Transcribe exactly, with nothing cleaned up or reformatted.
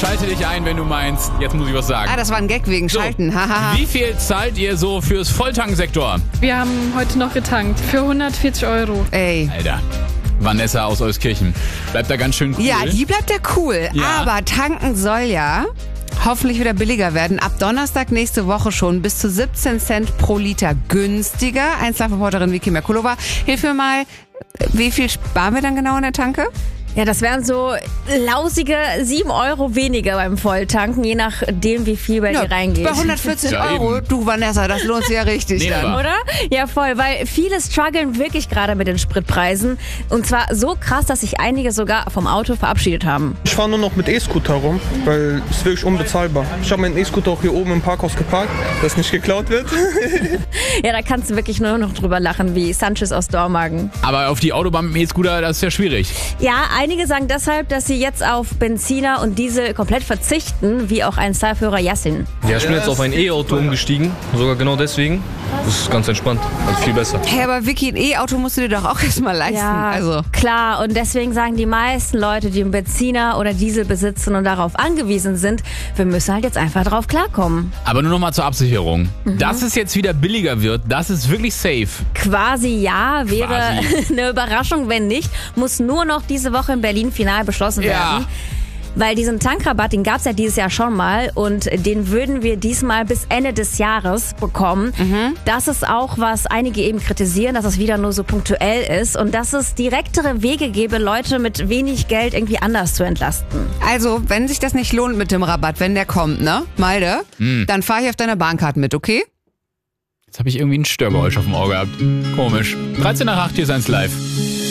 schalte dich ein, wenn du meinst, jetzt muss ich was sagen. Ah, das war ein Gag wegen So, Schalten. Hahaha. wie viel zahlt ihr so fürs Volltankensektor? Wir haben heute noch getankt für hundertvierzig Euro. Ey. Alter, Vanessa aus Euskirchen. Bleibt da ganz schön cool. Ja, die bleibt ja cool. Ja. Aber tanken soll ja hoffentlich wieder billiger werden. Ab Donnerstag nächste Woche schon bis zu siebzehn Cent pro Liter günstiger. Einzelreporterin Vicky Merkulova, hilf mir mal, wie viel sparen wir dann genau in der Tanke? Ja, das wären so lausige sieben Euro weniger beim Volltanken, je nachdem, wie viel bei dir reingeht. Bei hundertvierzig Ja, Euro, eben. du Vanessa, das lohnt sich ja richtig Nee, dann. aber- Oder? Ja, voll, weil viele strugglen wirklich gerade mit den Spritpreisen. Und zwar so krass, dass sich einige sogar vom Auto verabschiedet haben. Ich fahre nur noch mit E-Scooter rum, weil es ist wirklich unbezahlbar. Ich habe meinen E-Scooter auch hier oben im Parkhaus geparkt, dass nicht geklaut wird. Ja, da kannst du wirklich nur noch drüber lachen, wie Sanchez aus Dormagen. Aber auf die Autobahn mit dem E-Scooter, das ist ja schwierig. Ja, einige sagen deshalb, dass sie jetzt auf Benziner und Diesel komplett verzichten, wie auch ein Styleführer Yassin. Ja, ich bin jetzt auf ein E-Auto umgestiegen, sogar genau deswegen. Das ist ganz entspannt, also viel besser. Hey, aber Vicky, ein E-Auto musst du dir doch auch erstmal leisten. Ja, Also. klar. Und deswegen sagen die meisten Leute, die einen Benziner oder Diesel besitzen und darauf angewiesen sind, wir müssen halt jetzt einfach drauf klarkommen. Aber nur noch mal zur Absicherung. Dass es jetzt wieder billiger wird, das ist wirklich safe. Quasi ja, wäre Quasi. eine Überraschung, wenn nicht. Muss nur noch diese Woche in Berlin final beschlossen Ja. werden. Weil diesen Tankrabatt, den gab es ja dieses Jahr schon mal und den würden wir diesmal bis Ende des Jahres bekommen. Das ist auch, was einige eben kritisieren, dass es wieder nur so punktuell ist und dass es direktere Wege gäbe, Leute mit wenig Geld irgendwie anders zu entlasten. Also, wenn sich das nicht lohnt mit dem Rabatt, wenn der kommt, ne, Malde, dann fahre ich auf deiner Bahncard mit, okay? Jetzt habe ich irgendwie ein Störgeräusch auf dem Ohr gehabt. Komisch. dreizehn nach acht, hier ist eins live.